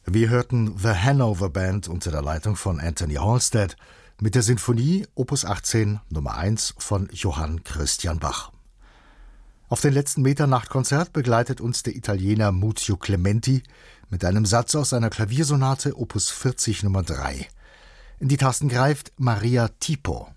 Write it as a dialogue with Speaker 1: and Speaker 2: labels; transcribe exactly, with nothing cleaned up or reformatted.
Speaker 1: Wir hörten The Hanover Band unter der Leitung von Anthony Halstead mit der Sinfonie Opus achtzehn Nummer eins von Johann Christian Bach. Auf den letzten Metern nach Konzert begleitet uns der Italiener Muzio Clementi mit einem Satz aus seiner Klaviersonate Opus vierzig Nummer drei. In die Tasten greift Maria Tipo.